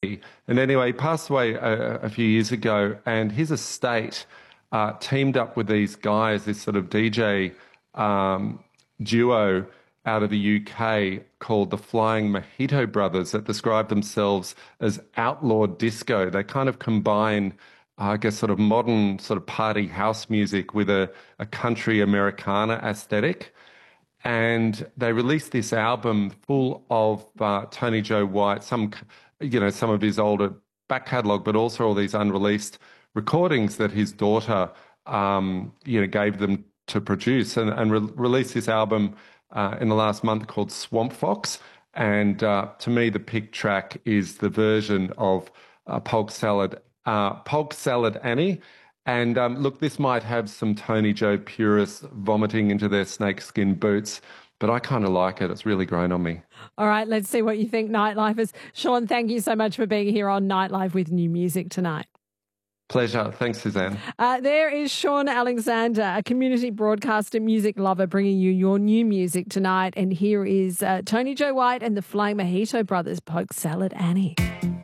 And anyway, he passed away a few years ago, and his estate teamed up with these guys, this sort of DJ duo out of the UK called the Flying Mojito Brothers that describe themselves as outlaw disco. They kind of combine, I guess, sort of modern sort of party house music with a country Americana aesthetic. And they released this album full of Tony Joe White, some of his older back catalogue, but also all these unreleased recordings that his daughter, gave them to produce, and released this album in the last month called Swamp Fox. And to me, the pick track is the version of Pog Salad Annie. And look, this might have some Tony Joe purists vomiting into their snakeskin boots, but I kind of like it. It's really grown on me. All right, let's see what you think, Nightlifers. Sean, thank you so much for being here on Nightlife with new music tonight. Pleasure. Thanks, Suzanne. There is Sean Alexander, a community broadcaster, music lover, bringing you your new music tonight. And here is Tony Joe White and the Flying Mojito Brothers, Pog Salad Annie.